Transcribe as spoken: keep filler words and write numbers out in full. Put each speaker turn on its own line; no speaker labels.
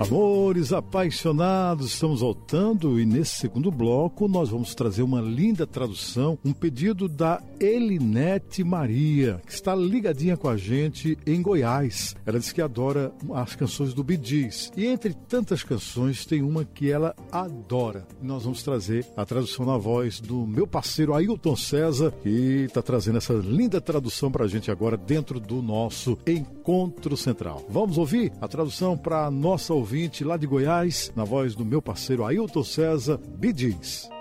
Amores apaixonados, estamos voltando e nesse segundo bloco nós vamos trazer uma linda tradução, um pedido da Elinete Maria, que está ligadinha com a gente em Goiás. Ela diz que adora as canções do Bee Gees e entre tantas canções tem uma que ela adora. Nós vamos trazer a tradução na voz do meu parceiro Ailton César, que está trazendo essa linda tradução para a gente agora dentro do nosso Encontro Central. Vamos ouvir a tradução para a nossa ouvinte lá de Goiás, na voz do meu parceiro Ailton César, Bee Gees.